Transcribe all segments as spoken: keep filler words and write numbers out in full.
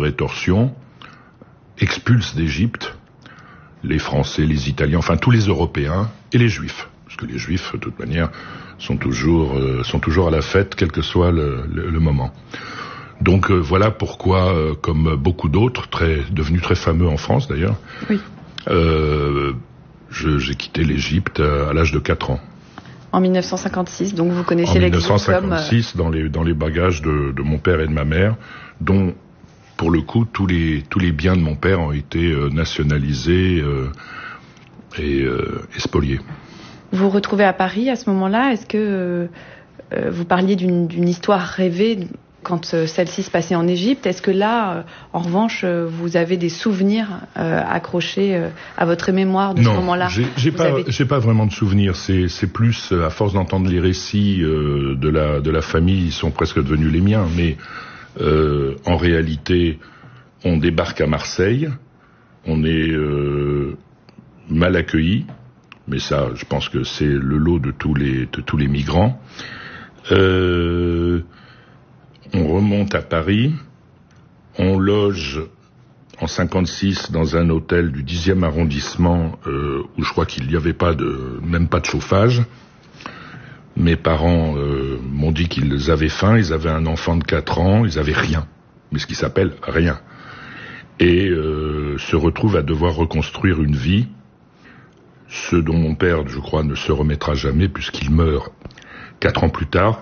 rétorsion, expulse d'Égypte les Français, les Italiens, enfin tous les Européens et les Juifs. Parce que les Juifs, de toute manière, sont toujours, euh, sont toujours à la fête, quel que soit le, le, le moment. Donc euh, voilà pourquoi, euh, comme beaucoup d'autres, très, devenus très fameux en France d'ailleurs, oui. euh, je, j'ai quitté l'Égypte à, à l'âge de quatre ans. En dix-neuf cent cinquante-six, donc vous connaissez l'exil. l'exil En dix-neuf cent cinquante-six, comme... dans les, dans les bagages de, de mon père et de ma mère, dont, pour le coup, tous les, tous les biens de mon père ont été euh, nationalisés euh, et, euh, et spoliés. Vous vous retrouvez à Paris à ce moment-là. Est-ce que euh, vous parliez d'une, d'une histoire rêvée quand euh, celle-ci se passait en Égypte? Est-ce que là, euh, en revanche, euh, vous avez des souvenirs euh, accrochés euh, à votre mémoire de non, ce moment-là? Non, j'ai, j'ai pas, avez... j'ai pas vraiment de souvenirs. C'est, c'est plus à force d'entendre les récits euh, de la de la famille, ils sont presque devenus les miens. Mais euh, en réalité, on débarque à Marseille, on est euh, mal accueillis. Mais ça, je pense que c'est le lot de tous les de tous les migrants. Euh, on remonte à Paris, on loge en cinquante-six dans un hôtel du dixième arrondissement euh, où je crois qu'il n'y avait pas de même pas de chauffage. Mes parents euh, m'ont dit qu'ils avaient faim, ils avaient un enfant de quatre ans, ils avaient rien, mais ce qui s'appelle rien, et euh, se retrouvent à devoir reconstruire une vie. Ce dont mon père, je crois, ne se remettra jamais puisqu'il meurt quatre ans plus tard.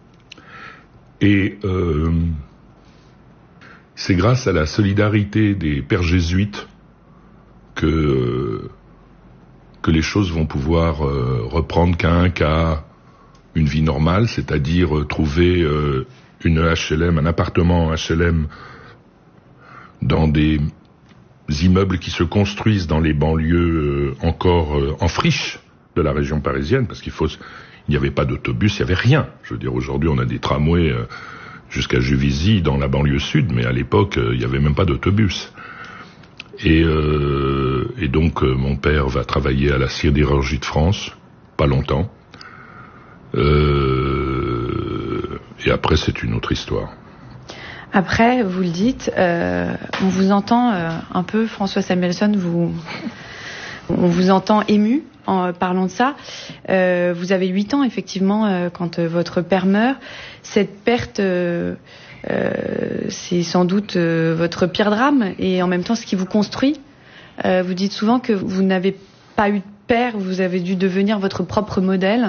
Et euh, c'est grâce à la solidarité des pères jésuites que euh, que les choses vont pouvoir euh, reprendre qu'à un cas une vie normale, c'est-à-dire euh, trouver euh, une H L M, un appartement H L M dans des immeubles qui se construisent dans les banlieues euh, encore euh, en friche de la région parisienne, parce qu'il faut, il n'y avait pas d'autobus, il n'y avait rien. Je veux dire, aujourd'hui, on a des tramways euh, jusqu'à Juvisy dans la banlieue sud, mais à l'époque, euh, il n'y avait même pas d'autobus. Et, euh, et donc, euh, mon père va travailler à la Sidérurgie de France, pas longtemps. Euh, et après, c'est une autre histoire. Après, vous le dites, euh, on vous entend euh, un peu, François Samuelsson, vous, on vous entend ému en parlant de ça. Euh, vous avez huit ans, effectivement, euh, quand euh, votre père meurt. Cette perte, euh, euh, c'est sans doute euh, votre pire drame et en même temps ce qui vous construit. Euh, vous dites souvent que vous n'avez pas eu de père, vous avez dû devenir votre propre modèle.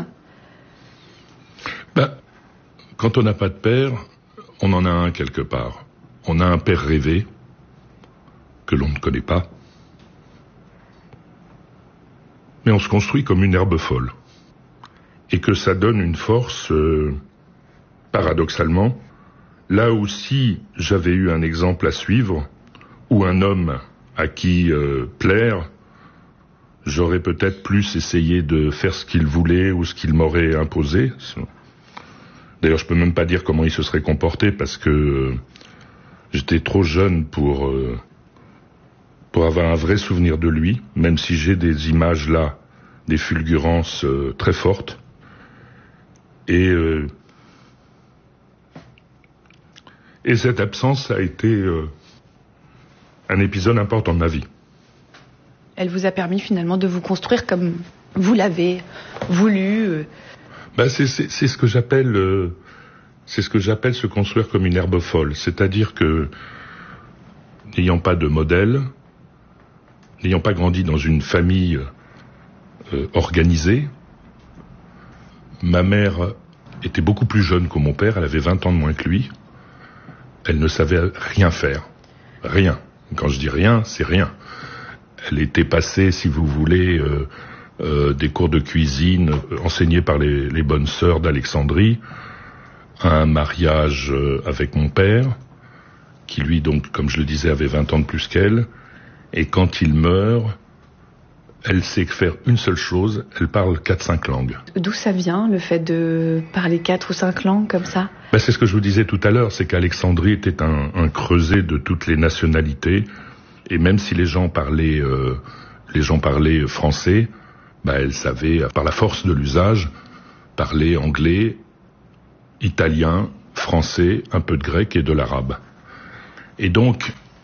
Ben, quand on n'a pas de père, on en a un quelque part. On a un père rêvé que l'on ne connaît pas. Mais on se construit comme une herbe folle. Et que ça donne une force, euh, paradoxalement, là où si j'avais eu un exemple à suivre, ou un homme à qui euh, plaire, j'aurais peut-être plus essayé de faire ce qu'il voulait ou ce qu'il m'aurait imposé. D'ailleurs, je peux même pas dire comment il se serait comporté parce que euh, j'étais trop jeune pour euh, pour avoir un vrai souvenir de lui, même si j'ai des images là, des fulgurances euh, très fortes. Et euh, et cette absence a été euh, un épisode important de ma vie. Elle vous a permis finalement de vous construire comme vous l'avez voulu. Euh... Ben c'est, c'est, c'est ce que j'appelle, euh, c'est ce que j'appelle se construire comme une herbe folle. C'est-à-dire que, n'ayant pas de modèle, n'ayant pas grandi dans une famille euh, organisée, ma mère était beaucoup plus jeune que mon père, elle avait vingt ans de moins que lui. Elle ne savait rien faire. Rien. Quand je dis rien, c'est rien. Elle était passée, si vous voulez, euh, euh, des cours de cuisine euh, enseignés par les, les bonnes sœurs d'Alexandrie, à un mariage euh, avec mon père, qui lui, donc, comme je le disais, avait vingt ans de plus qu'elle. Et quand il meurt, elle sait faire une seule chose, elle parle quatre cinq langues. D'où ça vient, le fait de parler quatre ou cinq langues comme ça? Ben, c'est ce que je vous disais tout à l'heure, c'est qu'Alexandrie était un, un creuset de toutes les nationalités. Et même si les gens parlaient, euh, les gens parlaient français, ben elle savait, par la force de l'usage, parler anglais, italien, français, un peu de grec et de l'arabe. Et donc,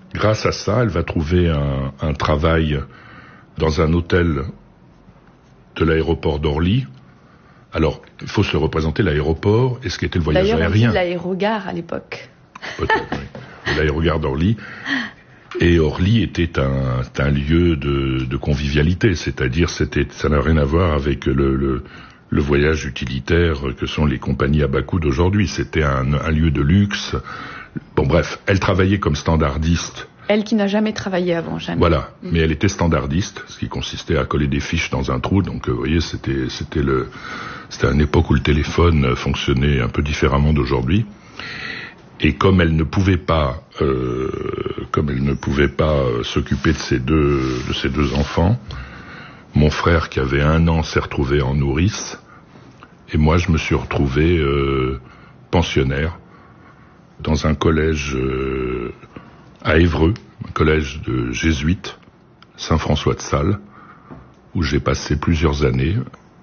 grâce à ça, elle va trouver un, un travail dans un hôtel de l'aéroport d'Orly. Alors, il faut se représenter l'aéroport et ce qu'était le voyage D'ailleurs, aérien. D'ailleurs, l'aérogare à l'époque. Peut-être, oui. L'aérogare d'Orly. Et Orly était un, un lieu de, de convivialité, c'est-à-dire c'était, ça n'a rien à voir avec le, le, le voyage utilitaire que sont les compagnies à bas coût d'aujourd'hui. C'était un, un lieu de luxe. Bon bref, elle travaillait comme standardiste. Elle qui n'a jamais travaillé avant, jamais. Voilà, mmh. Mais elle était standardiste, ce qui consistait à coller des fiches dans un trou. Donc, vous voyez, c'était, c'était le, c'était une époque où le téléphone fonctionnait un peu différemment d'aujourd'hui. Et comme elle ne pouvait pas, euh, comme elle ne pouvait pas euh, s'occuper de ses deux, de ses deux enfants, mon frère qui avait un an s'est retrouvé en nourrice, et moi je me suis retrouvé euh, pensionnaire dans un collège euh, à Évreux, un collège de jésuites, Saint-François de Sales, où j'ai passé plusieurs années,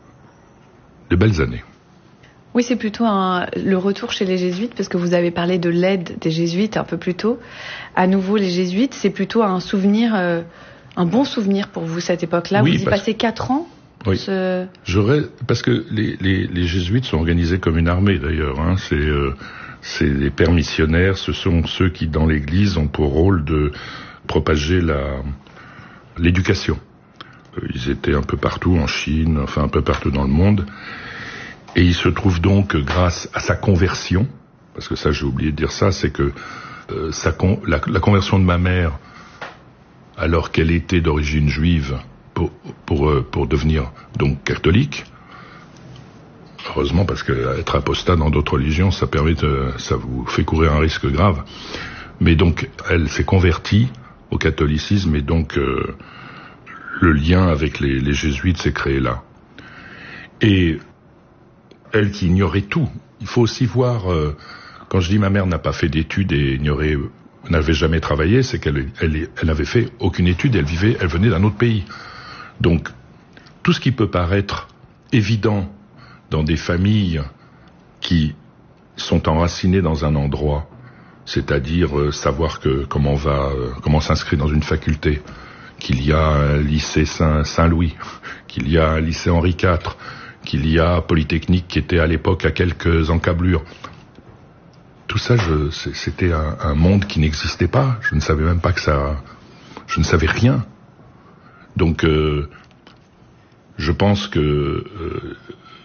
de belles années. Oui, c'est plutôt un, le retour chez les jésuites, parce que vous avez parlé de l'aide des jésuites un peu plus tôt. À nouveau, les jésuites, c'est plutôt un souvenir, euh, un bon souvenir pour vous, cette époque-là. Oui, vous y passez quatre ans. Oui. Ce... J'aurais, parce que les, les, les jésuites sont organisés comme une armée, d'ailleurs. Hein. C'est, euh, c'est les pères missionnaires, ce sont ceux qui, dans l'Église, ont pour rôle de propager la, l'éducation. Ils étaient un peu partout en Chine, enfin un peu partout dans le monde. Et il se trouve donc, grâce à sa conversion, parce que ça j'ai oublié de dire ça, c'est que euh, sa con, la, la conversion de ma mère, alors qu'elle était d'origine juive, pour, pour, euh, pour devenir donc catholique, heureusement parce que être apostat dans d'autres religions, ça permet de, ça vous fait courir un risque grave. Mais donc elle s'est convertie au catholicisme et donc euh, le lien avec les, les jésuites s'est créé là. Et elle qui ignorait tout. Il faut aussi voir, euh, quand je dis ma mère n'a pas fait d'études et ignorait, n'avait jamais travaillé, c'est qu'elle elle, elle n'avait fait aucune étude, elle vivait, elle venait d'un autre pays. Donc, tout ce qui peut paraître évident dans des familles qui sont enracinées dans un endroit, c'est-à-dire euh, savoir que comment on va, euh, comment s'inscrire dans une faculté, qu'il y a un lycée Saint, Saint-Louis, qu'il y a un lycée Henri quatre, qu'il y a Polytechnique qui était à l'époque à quelques encablures. Tout ça, je, c'était un, un monde qui n'existait pas. Je ne savais même pas que ça... Je ne savais rien. Donc, euh, je pense que... Euh,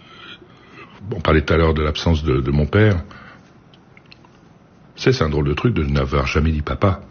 on parlait tout à l'heure de l'absence de, de mon père. C'est, c'est un drôle de truc de n'avoir jamais dit papa.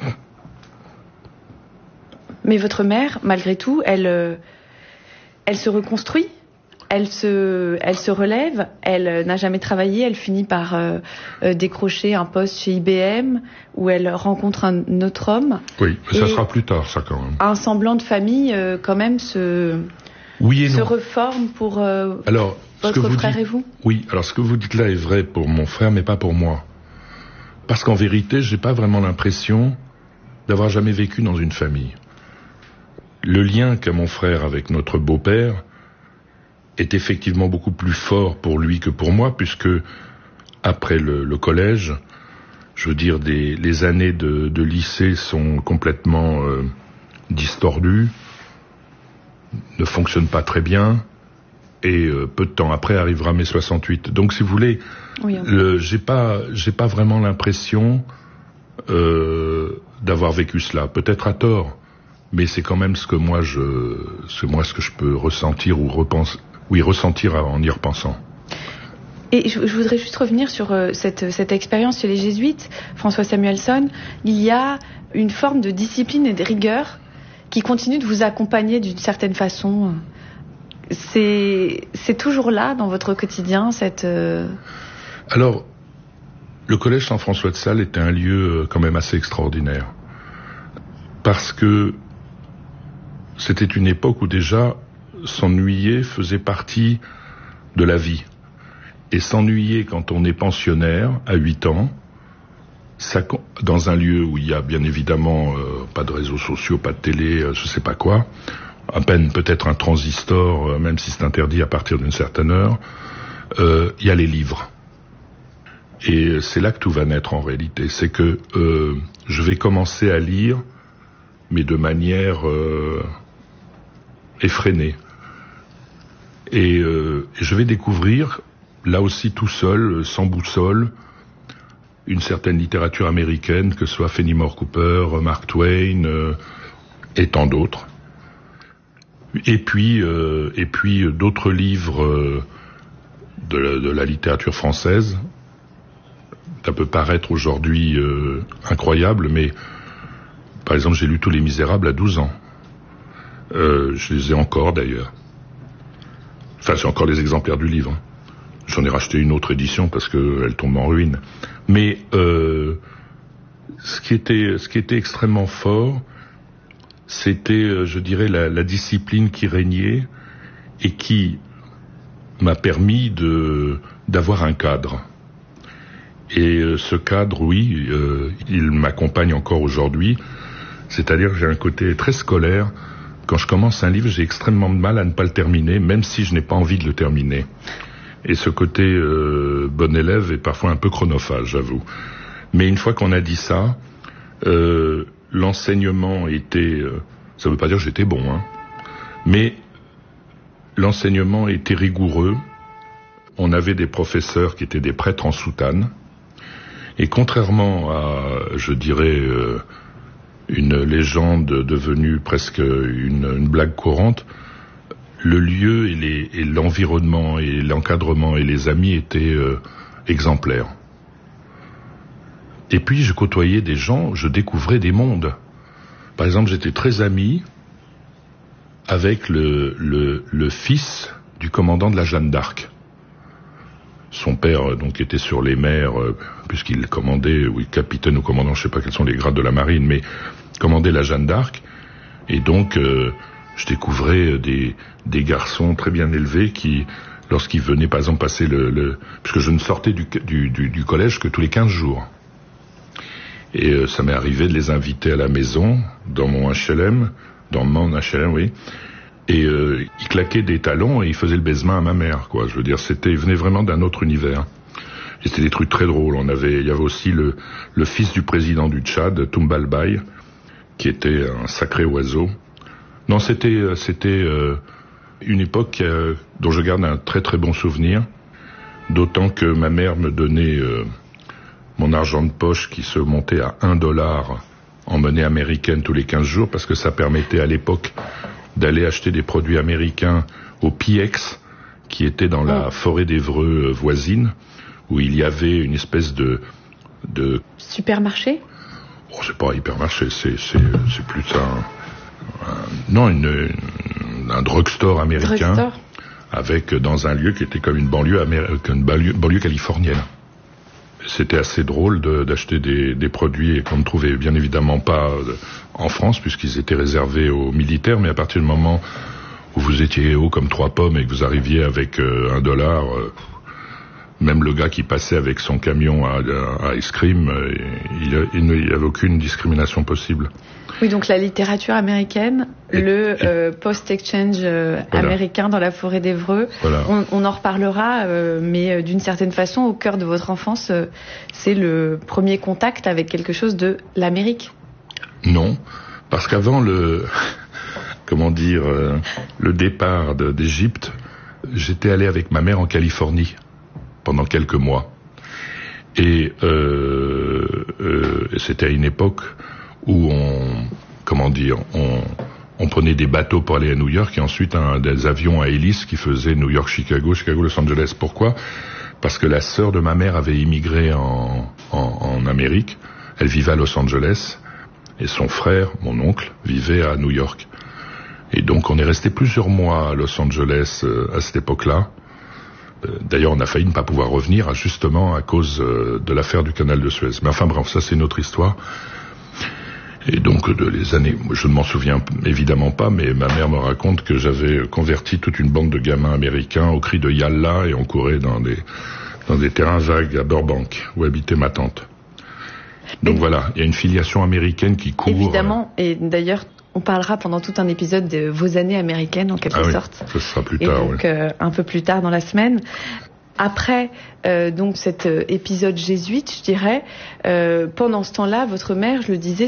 Mais votre mère, malgré tout, elle, euh, elle se reconstruit. Elle se, elle se relève, elle n'a jamais travaillé, elle finit par euh, euh, décrocher un poste chez I B M où elle rencontre un autre homme. Oui, mais ça sera plus tard, ça, quand même. Un semblant de famille, euh, quand même, se, oui et se non. reforme pour euh, alors, votre ce que vous frère dites, et vous. Oui, alors ce que vous dites là est vrai pour mon frère, mais pas pour moi. Parce qu'en vérité, j'ai pas vraiment l'impression d'avoir jamais vécu dans une famille. Le lien qu'a mon frère avec notre beau-père est effectivement beaucoup plus fort pour lui que pour moi, puisque après le, le collège, je veux dire, des, les années de, de lycée sont complètement euh, distordues, ne fonctionnent pas très bien, et euh, peu de temps après arrivera mai soixante-huit. Donc, si vous voulez, oui, okay. le, j'ai pas, j'ai pas vraiment l'impression euh, d'avoir vécu cela. Peut-être à tort, mais c'est quand même ce que moi je, c'est moi ce que je peux ressentir ou repenser. Oui, ressentir en y repensant. Et je, je voudrais juste revenir sur euh, cette, cette expérience chez les jésuites, François Samuelson. Il y a une forme de discipline et de rigueur qui continue de vous accompagner d'une certaine façon. C'est, c'est toujours là dans votre quotidien, cette... Euh... Alors, le collège Saint-François de Sales était un lieu quand même assez extraordinaire. Parce que c'était une époque où déjà... s'ennuyer faisait partie de la vie. Et s'ennuyer quand on est pensionnaire, à huit ans, ça, dans un lieu où il y a bien évidemment euh, pas de réseaux sociaux, pas de télé, euh, je sais pas quoi, à peine peut-être un transistor, euh, même si c'est interdit à partir d'une certaine heure, euh, il y a les livres. Et c'est là que tout va naître en réalité. C'est que euh, je vais commencer à lire, mais de manière euh, effrénée. Et, euh, et je vais découvrir, là aussi tout seul, sans boussole, une certaine littérature américaine, que ce soit Fenimore Cooper, Mark Twain euh, et tant d'autres. Et puis, euh, et puis d'autres livres euh, de, la, de la littérature française. Ça peut paraître aujourd'hui euh, incroyable, mais par exemple, j'ai lu Tous les Misérables à douze ans. Euh, je les ai encore d'ailleurs. Enfin, j'ai encore les exemplaires du livre. J'en ai racheté une autre édition parce qu'elle tombe en ruine. Mais euh, ce qui était, ce qui était extrêmement fort, c'était, je dirais, la, la discipline qui régnait et qui m'a permis de d'avoir un cadre. Et ce cadre, oui, euh, il m'accompagne encore aujourd'hui. C'est-à-dire que j'ai un côté très scolaire. Quand je commence un livre, j'ai extrêmement de mal à ne pas le terminer, même si je n'ai pas envie de le terminer. Et ce côté euh, bon élève est parfois un peu chronophage, j'avoue. Mais une fois qu'on a dit ça, euh, l'enseignement était... Euh, ça ne veut pas dire que j'étais bon, hein, mais l'enseignement était rigoureux. On avait des professeurs qui étaient des prêtres en soutane. Et contrairement à, je dirais, euh, une légende devenue presque une, une blague courante, le lieu et, les, et l'environnement et l'encadrement et les amis étaient euh, exemplaires. Et puis je côtoyais des gens, je découvrais des mondes. Par exemple, j'étais très ami avec le, le, le fils du commandant de la Jeanne d'Arc. Son père donc était sur les mers, euh, puisqu'il commandait, oui, capitaine ou commandant, je sais pas quels sont les grades de la marine, mais commandait la Jeanne d'Arc. Et donc, euh, je découvrais des, des garçons très bien élevés qui, lorsqu'ils venaient par exemple passer le... le puisque je ne sortais du, du, du, du collège que tous les quinze jours. Et euh, ça m'est arrivé de les inviter à la maison, dans mon H L M, dans mon H L M, oui. Et euh, ils claquaient des talons et ils faisaient le baisement à ma mère, quoi. Je veux dire, c'était, ils venaient vraiment d'un autre univers. Et c'était des trucs très drôles. On avait, il y avait aussi le, le fils du président du Tchad, Toumbal Baye, qui était un sacré oiseau. Non, c'était, c'était euh, une époque euh, dont je garde un très très bon souvenir. D'autant que ma mère me donnait euh, mon argent de poche qui se montait à un dollar en monnaie américaine tous les quinze jours, parce que ça permettait à l'époque d'aller acheter des produits américains au P X, qui était dans la oh. forêt d'Évreux voisine, où il y avait une espèce de... de... Supermarché ? Oh, c'est pas un hypermarché, c'est, c'est, c'est plus un... un non, une, une, un drugstore américain, drugstore. Avec, dans un lieu qui était comme une banlieue, améri... une banlieue, banlieue californienne. C'était assez drôle de, d'acheter des, des produits qu'on ne trouvait bien évidemment pas en France, puisqu'ils étaient réservés aux militaires, mais à partir du moment où vous étiez haut comme trois pommes et que vous arriviez avec euh, un dollar, euh, même le gars qui passait avec son camion à, à ice cream, euh, il, il n'y avait aucune discrimination possible. Oui, donc la littérature américaine, et, le et, euh, post-exchange euh, voilà. américain dans la forêt d'Évreux, voilà. on, on en reparlera, euh, mais euh, d'une certaine façon, au cœur de votre enfance, euh, c'est le premier contact avec quelque chose de l'Amérique. Non, parce qu'avant le, comment dire, euh, le départ de, d'Égypte, j'étais allé avec ma mère en Californie pendant quelques mois, et euh, euh, c'était à une époque où on, comment dire, on, on prenait des bateaux pour aller à New York et ensuite un, des avions à hélice qui faisaient New York-Chicago, Chicago-Los Angeles. Pourquoi ? Parce que la sœur de ma mère avait immigré en, en, en Amérique. Elle vivait à Los Angeles et son frère, mon oncle, vivait à New York. Et donc on est resté plusieurs mois à Los Angeles euh, à cette époque-là. Euh, d'ailleurs, on a failli ne pas pouvoir revenir justement à cause euh, de l'affaire du canal de Suez. Mais enfin bref, ça c'est une autre histoire. Et donc, de les années, je ne m'en souviens évidemment pas, mais ma mère me raconte que j'avais converti toute une bande de gamins américains au cri de Yallah et on courait dans des, dans des terrains vagues à Burbank, où habitait ma tante. Donc et voilà, il y a une filiation américaine qui court. Évidemment, et d'ailleurs, on parlera pendant tout un épisode de vos années américaines, en quelque ah sorte. Oui, ça sera plus et tard, donc, oui. euh, un peu plus tard dans la semaine. après euh, donc cet épisode jésuite, je dirais, euh, pendant ce temps-là, votre mère, je le disais,